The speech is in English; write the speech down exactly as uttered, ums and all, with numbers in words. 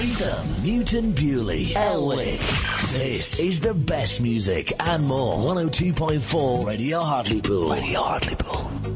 Freedom, Newton Bewley, Elwick. This is the best music and more. one oh two point four Radio Hartlepool. Radio Hartlepool.